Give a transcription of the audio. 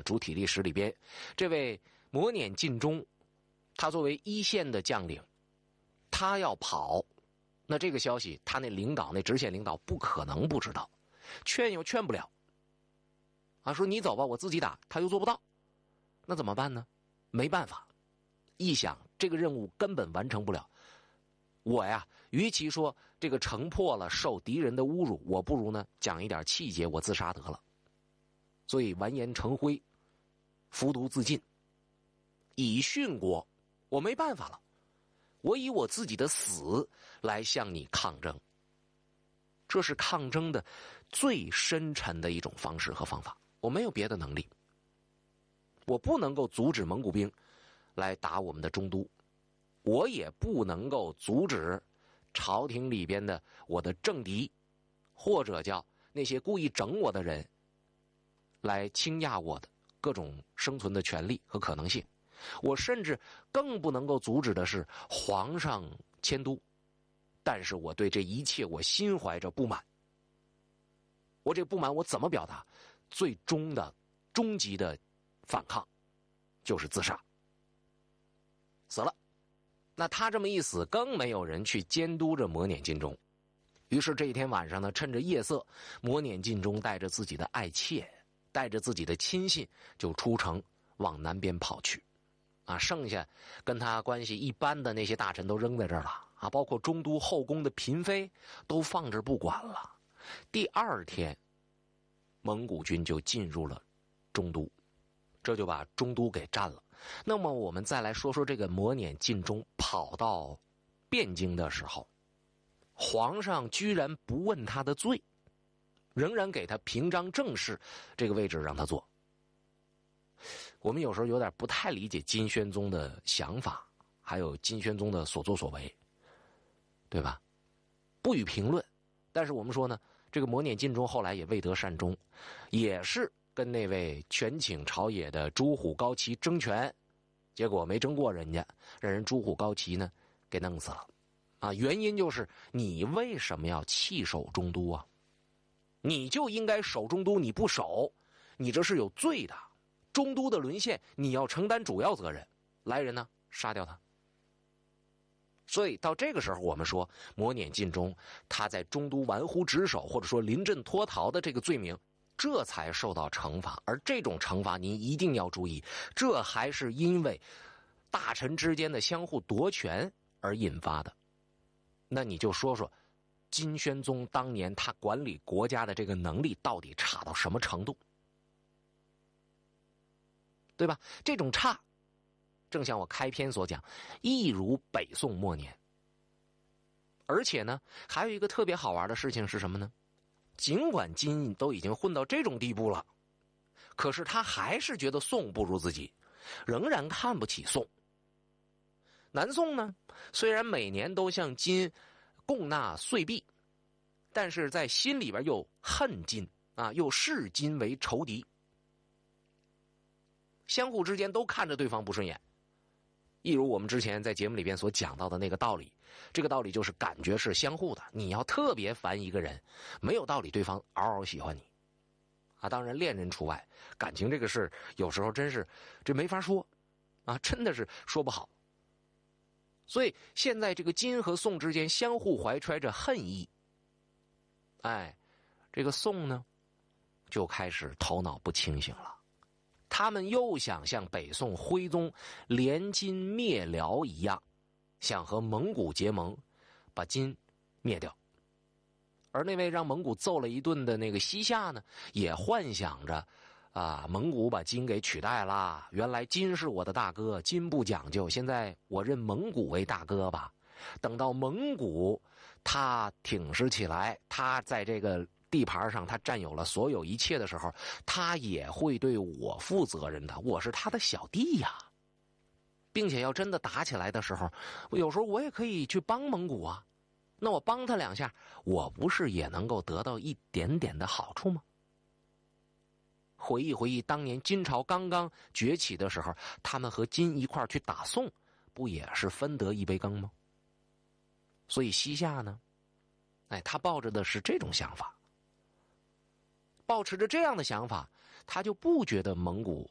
主体历史里边，这位磨碾尽忠，他作为一线的将领，他要跑，那这个消息他那领导，那直线领导不可能不知道，劝又劝不了啊，说你走吧，我自己打，他又做不到，那怎么办呢？没办法，一想这个任务根本完成不了，我呀，与其说这个城破了受敌人的侮辱，我不如呢讲一点气节，我自杀得了。所以完颜成辉服毒自尽，以殉国，我没办法了，我以我自己的死来向你抗争。这是抗争的最深沉的一种方式和方法，我没有别的能力，我不能够阻止蒙古兵来打我们的中都，我也不能够阻止朝廷里边的我的政敌，或者叫那些故意整我的人来倾轧我的各种生存的权利和可能性。我甚至更不能够阻止的是皇上迁都，但是我对这一切我心怀着不满。我这不满我怎么表达？最终的终极的反抗就是自杀，死了。那他这么一死，更没有人去监督着磨碾尽忠。于是这一天晚上呢，趁着夜色，磨碾尽忠带着自己的爱妾，带着自己的亲信，就出城往南边跑去。啊，剩下跟他关系一般的那些大臣都扔在这儿了啊，包括中都后宫的嫔妃都放这不管了。第二天，蒙古军就进入了中都，这就把中都给占了。那么我们再来说说这个磨碾尽忠跑到汴京的时候，皇上居然不问他的罪，仍然给他平章政事这个位置让他做。我们有时候有点不太理解金宣宗的想法，还有金宣宗的所作所为，对吧？不予评论。但是我们说呢，这个磨碾尽忠后来也未得善终，也是跟那位权倾朝野的朱虎高齐争权，结果没争过人家，让人朱虎高齐呢给弄死了啊！原因就是你为什么要弃守中都啊？你就应该守中都，你不守，你这是有罪的。中都的沦陷，你要承担主要责任。来人呢，杀掉他。所以到这个时候，我们说磨碾尽忠，他在中都玩忽职守，或者说临阵脱逃的这个罪名，这才受到惩罚。而这种惩罚您一定要注意，这还是因为大臣之间的相互夺权而引发的。那你就说说金宣宗当年他管理国家的这个能力到底差到什么程度，对吧？这种差，正像我开篇所讲，一如北宋末年。而且呢，还有一个特别好玩的事情是什么呢？尽管金都已经混到这种地步了，可是他还是觉得宋不如自己，仍然看不起宋。南宋呢，虽然每年都向金供纳岁币，但是在心里边又恨金啊，又视金为仇敌，相互之间都看着对方不顺眼。一如我们之前在节目里边所讲到的那个道理，这个道理就是感觉是相互的。你要特别烦一个人，没有道理对方嗷嗷喜欢你啊，当然恋人除外。感情这个事有时候真是这没法说啊，真的是说不好。所以现在这个金和宋之间相互怀揣着恨意，哎，这个宋呢就开始头脑不清醒了。他们又想像北宋徽宗联金灭辽一样，想和蒙古结盟，把金灭掉。而那位让蒙古揍了一顿的那个西夏呢，也幻想着啊，蒙古把金给取代了，原来金是我的大哥，金不讲究，现在我认蒙古为大哥吧。等到蒙古他挺实起来，他在这个地盘上他占有了所有一切的时候，他也会对我负责任的，我是他的小弟呀。并且要真的打起来的时候，有时候我也可以去帮蒙古啊，那我帮他两下，我不是也能够得到一点点的好处吗？回忆回忆当年金朝刚刚崛起的时候，他们和金一块去打宋，不也是分得一杯羹吗？所以西夏呢，他抱着的是这种想法，抱持着这样的想法，他就不觉得蒙古